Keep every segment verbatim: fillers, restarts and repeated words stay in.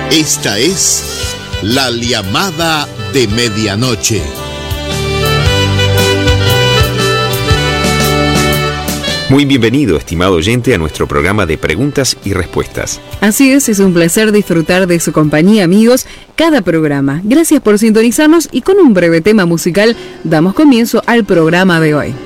Esta es la llamada de medianoche. Muy bienvenido, estimado oyente, a nuestro programa de preguntas y respuestas. Así es, es un placer disfrutar de su compañía, amigos, cada programa. Gracias por sintonizarnos y con un breve tema musical damos comienzo al programa de hoy.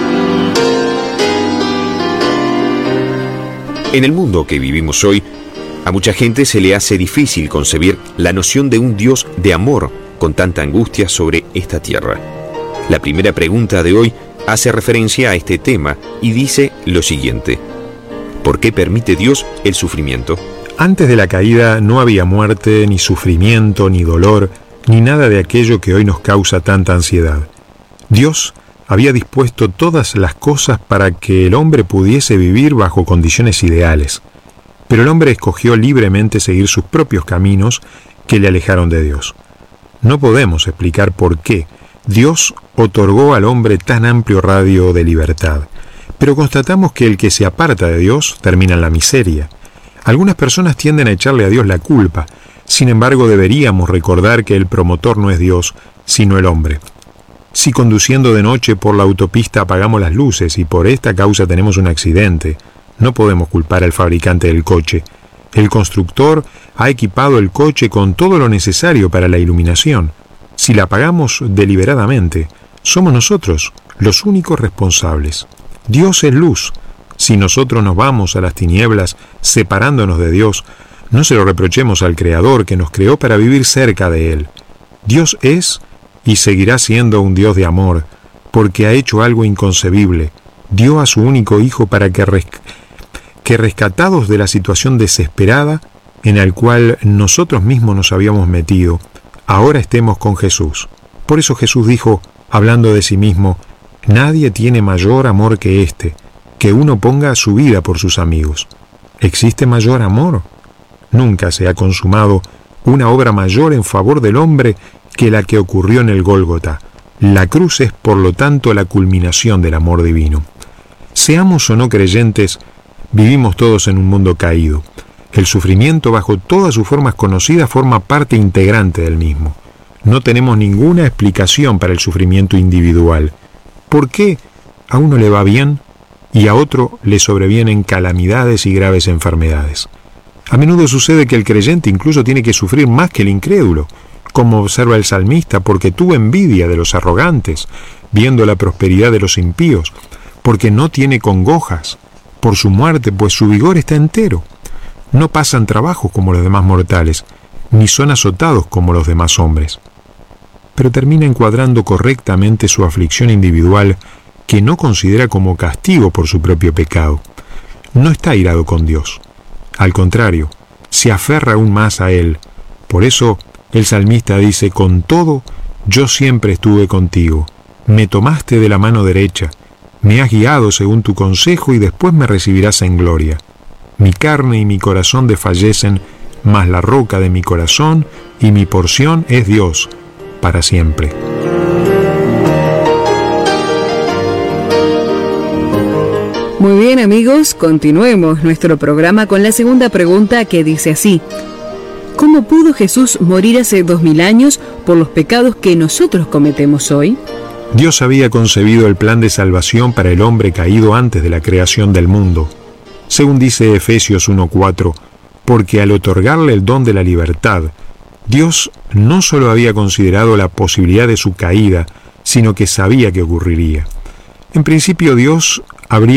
En el mundo que vivimos hoy, a mucha gente se le hace difícil concebir la noción de un Dios de amor con tanta angustia sobre esta tierra. La primera pregunta de hoy hace referencia a este tema y dice lo siguiente: ¿por qué permite Dios el sufrimiento? Antes de la caída no había muerte, ni sufrimiento, ni dolor, ni nada de aquello que hoy nos causa tanta ansiedad. Dios había dispuesto todas las cosas para que el hombre pudiese vivir bajo condiciones ideales. Pero el hombre escogió libremente seguir sus propios caminos que le alejaron de Dios. No podemos explicar por qué Dios otorgó al hombre tan amplio radio de libertad, pero constatamos que el que se aparta de Dios termina en la miseria. Algunas personas tienden a echarle a Dios la culpa, sin embargo deberíamos recordar que el promotor no es Dios, sino el hombre. Si conduciendo de noche por la autopista apagamos las luces y por esta causa tenemos un accidente, no podemos culpar al fabricante del coche. El constructor ha equipado el coche con todo lo necesario para la iluminación. Si la apagamos deliberadamente, somos nosotros los únicos responsables. Dios es luz. Si nosotros nos vamos a las tinieblas, separándonos de Dios, no se lo reprochemos al Creador que nos creó para vivir cerca de Él. Dios es y seguirá siendo un Dios de amor, porque ha hecho algo inconcebible. Dio a su único Hijo para que, res- que rescatados de la situación desesperada en la cual nosotros mismos nos habíamos metido, ahora estemos con Jesús. Por eso Jesús dijo, hablando de sí mismo: nadie tiene mayor amor que este, que uno ponga su vida por sus amigos. ¿Existe mayor amor? Nunca se ha consumado una obra mayor en favor del hombre que la que ocurrió en el Gólgota. La cruz es, por lo tanto, la culminación del amor divino. Seamos o no creyentes, vivimos todos en un mundo caído. El sufrimiento, bajo todas sus formas conocidas, forma parte integrante del mismo. No tenemos ninguna explicación para el sufrimiento individual. ¿Por qué a uno le va bien y a otro le sobrevienen calamidades y graves enfermedades? A menudo sucede que el creyente incluso tiene que sufrir más que el incrédulo, como observa el salmista, porque tuvo envidia de los arrogantes, viendo la prosperidad de los impíos, porque no tiene congojas por su muerte, pues su vigor está entero. No pasan trabajo como los demás mortales, ni son azotados como los demás hombres. Pero termina encuadrando correctamente su aflicción individual, que no considera como castigo por su propio pecado. No está airado con Dios. Al contrario, se aferra aún más a Él. Por eso el salmista dice: con todo, yo siempre estuve contigo. Me tomaste de la mano derecha. Me has guiado según tu consejo y después me recibirás en gloria. Mi carne y mi corazón desfallecen, mas la roca de mi corazón y mi porción es Dios para siempre. Muy bien, amigos, continuemos nuestro programa con la segunda pregunta, que dice así: ¿cómo pudo Jesús morir hace dos mil años por los pecados que nosotros cometemos hoy? Dios había concebido el plan de salvación para el hombre caído antes de la creación del mundo. Según dice Efesios uno cuatro, porque al otorgarle el don de la libertad, Dios no solo había considerado la posibilidad de su caída, sino que sabía que ocurriría. En principio, Dios habría